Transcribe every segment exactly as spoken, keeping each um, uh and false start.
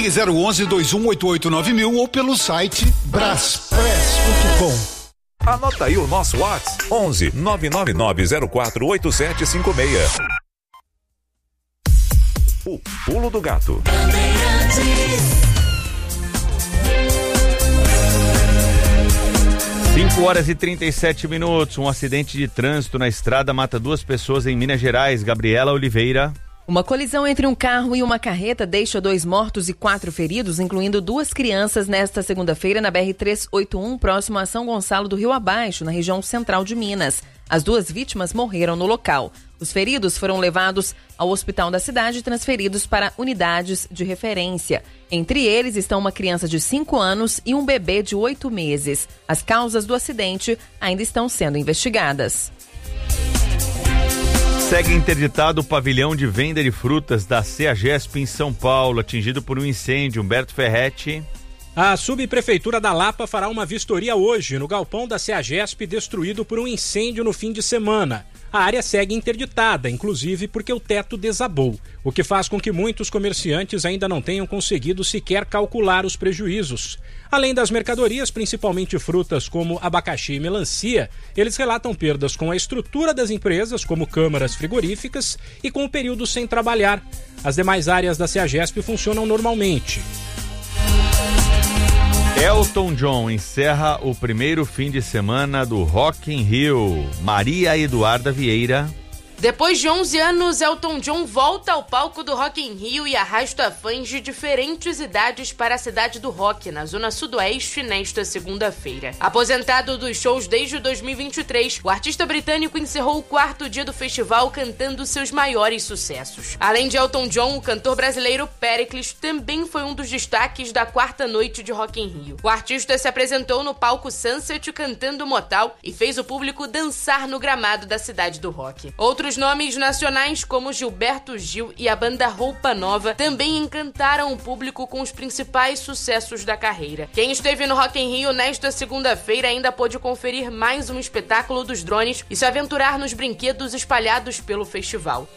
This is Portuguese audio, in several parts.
Ligue zero onze, dois um oito oito nove mil ou pelo site braspress ponto com. Anota aí o nosso WhatsApp: onze nove nove nove zero quatro oito sete cinco seis. O Pulo do Gato. cinco horas e trinta e sete minutos. Um acidente de trânsito na estrada mata duas pessoas em Minas Gerais. Gabriela Oliveira. Uma colisão entre um carro e uma carreta deixa dois mortos e quatro feridos, incluindo duas crianças, nesta segunda-feira na B R trezentos e oitenta e um, próximo a São Gonçalo do Rio Abaixo, na região central de Minas. As duas vítimas morreram no local. Os feridos foram levados ao hospital da cidade e transferidos para unidades de referência. Entre eles estão uma criança de cinco anos e um bebê de oito meses. As causas do acidente ainda estão sendo investigadas. Segue interditado o pavilhão de venda de frutas da CEAGESP em São Paulo, atingido por um incêndio. Humberto Ferretti. A subprefeitura da Lapa fará uma vistoria hoje no galpão da CEAGESP destruído por um incêndio no fim de semana. A área segue interditada, inclusive porque o teto desabou, o que faz com que muitos comerciantes ainda não tenham conseguido sequer calcular os prejuízos. Além das mercadorias, principalmente frutas como abacaxi e melancia, eles relatam perdas com a estrutura das empresas, como câmaras frigoríficas, e com o período sem trabalhar. As demais áreas da CEAGESP funcionam normalmente. Elton John encerra o primeiro fim de semana do Rock in Rio. Maria Eduarda Vieira. Depois de onze anos, Elton John volta ao palco do Rock in Rio e arrasta fãs de diferentes idades para a cidade do rock, na zona sudoeste, nesta segunda-feira. Aposentado dos shows desde dois mil e vinte e três, o artista britânico encerrou o quarto dia do festival cantando seus maiores sucessos. Além de Elton John, o cantor brasileiro Péricles também foi um dos destaques da quarta noite de Rock in Rio. O artista se apresentou no palco Sunset cantando Motal e fez o público dançar no gramado da cidade do rock. Outros nomes nacionais como Gilberto Gil e a banda Roupa Nova também encantaram o público com os principais sucessos da carreira. Quem esteve no Rock in Rio nesta segunda-feira ainda pôde conferir mais um espetáculo dos drones e se aventurar nos brinquedos espalhados pelo festival.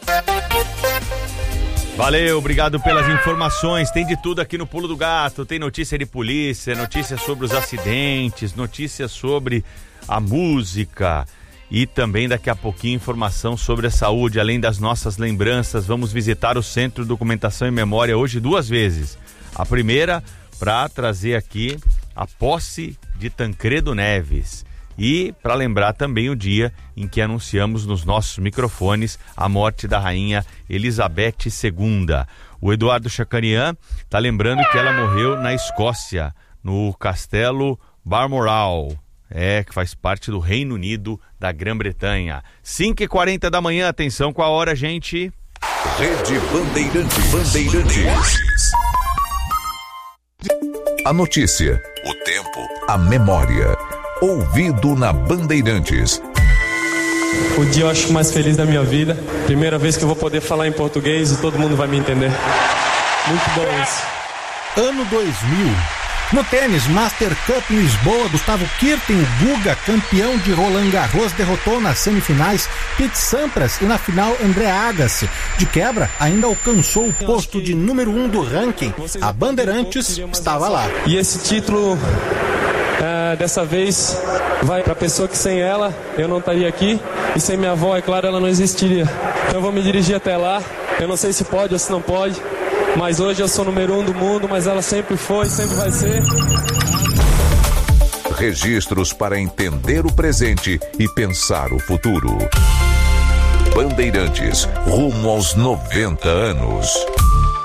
Valeu, obrigado pelas informações. Tem de tudo aqui no Pulo do Gato. Tem notícia de polícia, notícias sobre os acidentes, notícias sobre a música. E também daqui a pouquinho informação sobre a saúde. Além das nossas lembranças, vamos visitar o Centro de Documentação e Memória hoje duas vezes. A primeira para trazer aqui a posse de Tancredo Neves. E para lembrar também o dia em que anunciamos nos nossos microfones a morte da rainha Elizabeth segunda. O Eduardo Chacanian está lembrando que ela morreu na Escócia, no Castelo Balmoral. É, que faz parte do Reino Unido da Grã-Bretanha. cinco e quarenta da manhã, atenção com a hora, gente. Rede Bandeirantes. Bandeirantes. A notícia, o tempo, a memória. Ouvido na Bandeirantes. O dia eu acho mais feliz da minha vida. Primeira vez que eu vou poder falar em português e todo mundo vai me entender. Muito bom isso. Ano dois mil. No tênis, Master Cup em Lisboa, Gustavo Kirten, o Guga, campeão de Roland Garros, derrotou nas semifinais Pete Sampras e na final André Agassi. De quebra, ainda alcançou o posto de número um do ranking. A Bandeirantes estava lá. E esse título, é, dessa vez, vai para a pessoa que sem ela eu não estaria aqui. E sem minha avó, é claro, ela não existiria. Então eu vou me dirigir até lá. Eu não sei se pode ou se não pode. Mas hoje eu sou número um do mundo, mas ela sempre foi, sempre vai ser. Registros para entender o presente e pensar o futuro. Bandeirantes, rumo aos noventa anos.